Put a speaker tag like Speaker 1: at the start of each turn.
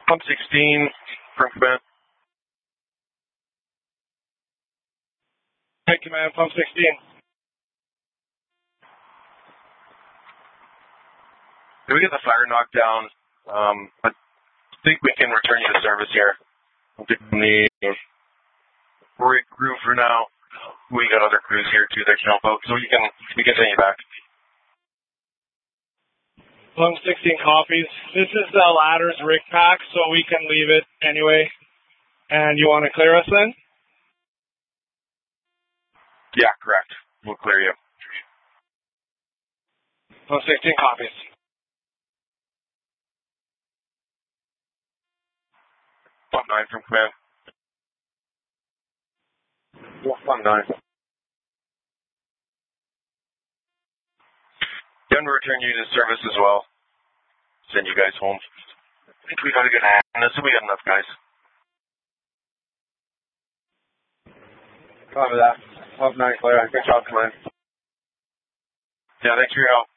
Speaker 1: Pump 16 from command.
Speaker 2: Hey, command, pump 16.
Speaker 1: Did we get the fire knocked down? I think we can return you to service here. We'll take the rig crew for now. We got other crews here too that can help out, so we can send you back.
Speaker 2: Pump 16 copies. This is the ladder's rig pack, so we can leave it anyway. And you want to clear us then?
Speaker 1: Yeah, correct. We'll clear you.
Speaker 2: Pump 16 copies.
Speaker 1: Pump 9 from command. Pump 9. Then we'll return you to service as well. Send you guys home. I think we got a good hand on this, so we got enough guys.
Speaker 3: Copy that. Pump 9 clear. Good job, command.
Speaker 1: Yeah, thanks for your help.